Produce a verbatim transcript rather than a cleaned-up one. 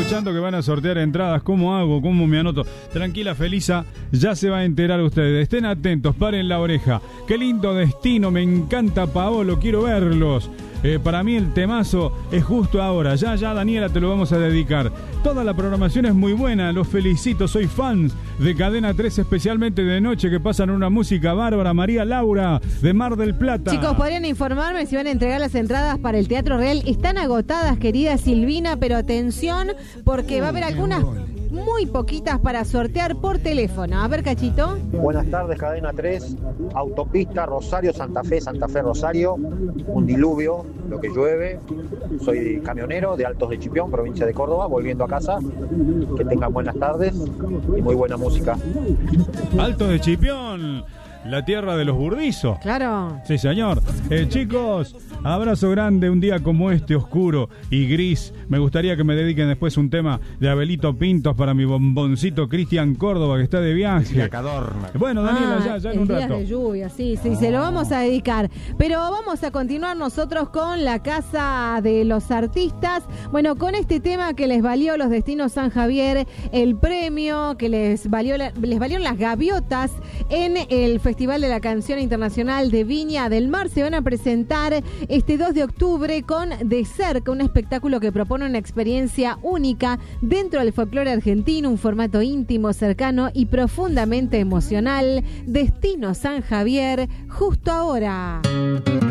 escuchando que van a sortear entradas. ¿Cómo hago? ¿Cómo me anoto? Tranquila, Felisa, ya se va a enterar ustedes. Estén atentos, paren la oreja. Qué lindo destino, me encanta Paolo, quiero verlos. Eh, para mí el temazo es justo ahora. Ya, ya, Daniela, te lo vamos a dedicar. Toda la programación es muy buena, los felicito, soy fans de Cadena tres, especialmente de noche, que pasan una música bárbara. María Laura, de Mar del Plata. Chicos, ¿podrían informarme si van a entregar las entradas para el Teatro Real? Están agotadas, querida Silvina, pero atención, porque va a haber algunas muy poquitas para sortear por teléfono. A ver, Cachito. Buenas tardes, Cadena tres, autopista Rosario, Santa Fe, Santa Fe, Rosario, un diluvio, lo que llueve. Soy camionero de Altos de Chipión, provincia de Córdoba, volviendo a casa. Que tengan buenas tardes y muy buena música. Altos de Chipión, la tierra de los burdizos. Claro. Sí, señor. Eh, chicos, abrazo grande. Un día como este, oscuro y gris. Me gustaría que me dediquen después un tema de Abelito Pintos para mi bomboncito Cristian Córdoba, que está de viaje. Bueno, Daniela, ah, ya, ya en, en un días rato. de lluvia, sí, sí, oh. se lo vamos a dedicar. Pero vamos a continuar nosotros con la Casa de los Artistas. Bueno, con este tema que les valió los Destinos San Javier, el premio que les valió les valieron las gaviotas en el Festival de la Canción Internacional de Viña del Mar. Se van a presentar este dos de octubre con De Cerca, un espectáculo que propone una experiencia única dentro del folclore argentino, un formato íntimo, cercano y profundamente emocional. Destino San Javier, justo ahora.